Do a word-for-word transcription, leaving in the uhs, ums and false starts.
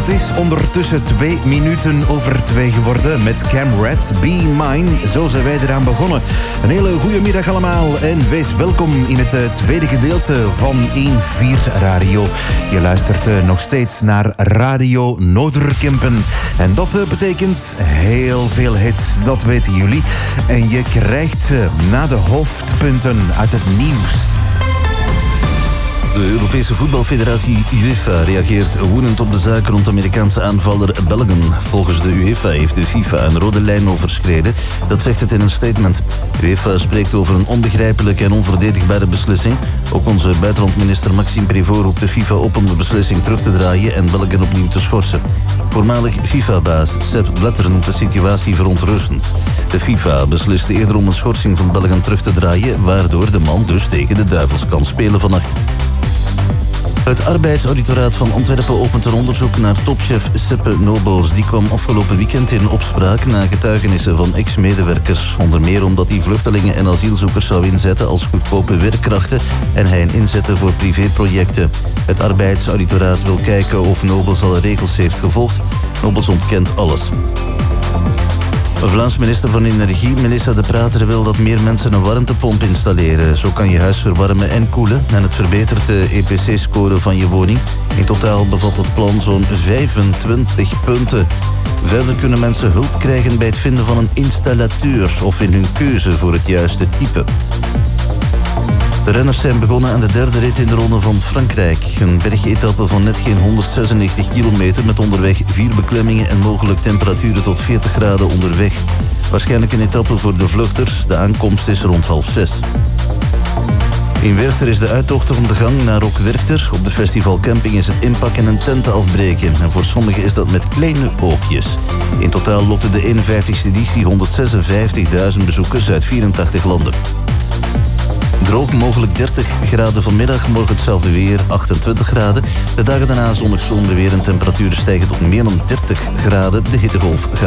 Het is ondertussen twee minuten over twee geworden met Cam Red, Be Mine. Zo zijn wij eraan begonnen. Een hele goede middag allemaal en wees welkom in het tweede gedeelte van één vier Radio. Je luistert nog steeds naar Radio Noorderkempen. En dat betekent heel veel hits, dat weten jullie. En je krijgt ze na de hoofdpunten uit het nieuws. De Europese voetbalfederatie UEFA reageert woedend op de zaak rond de Amerikaanse aanvaller Balogun. Volgens de UEFA heeft de FIFA een rode lijn overschreden. Dat zegt het in een statement. De UEFA spreekt over een onbegrijpelijke en onverdedigbare beslissing. Ook onze buitenlandminister Maxime Prévost roept de FIFA op om de beslissing terug te draaien en Balogun opnieuw te schorsen. Voormalig FIFA-baas Sepp Blatter noemt de situatie verontrustend. De FIFA besliste eerder om een schorsing van Balogun terug te draaien, waardoor de man dus tegen de duivels kan spelen vannacht. Het arbeidsauditoraat van Antwerpen opent een onderzoek naar topchef Seppe Nobels. Die kwam afgelopen weekend in opspraak na getuigenissen van ex-medewerkers. Onder meer omdat hij vluchtelingen en asielzoekers zou inzetten als goedkope werkkrachten en hij hen inzette voor privéprojecten. Het arbeidsauditoraat wil kijken of Nobels alle regels heeft gevolgd. Nobels ontkent alles. De Vlaams minister van Energie, Melissa De Prater, wil dat meer mensen een warmtepomp installeren. Zo kan je huis verwarmen en koelen en het verbetert de E P C-score van je woning. In totaal bevat het plan zo'n vijfentwintig punten. Verder kunnen mensen hulp krijgen bij het vinden van een installateur of in hun keuze voor het juiste type. De renners zijn begonnen aan de derde rit in de Ronde van Frankrijk. Een bergetappe van net geen honderdzesennegentig kilometer met onderweg vier beklemmingen en mogelijk temperaturen tot veertig graden onderweg. Waarschijnlijk een etappe voor de vluchters. De aankomst is rond half zes. In Werchter is de uittocht van de gang naar Rock Werchter. Op de festivalcamping is het inpakken en tenten afbreken. En voor sommigen is dat met kleine oogjes. In totaal lokte de eenenvijftigste editie honderdzesenvijftigduizend bezoekers uit vierentachtig landen. Droog, mogelijk dertig graden vanmiddag, morgen hetzelfde weer, achtentwintig graden. De dagen daarna zonnig zon weer en temperaturen stijgen tot meer dan dertig graden. De hittegolf gaat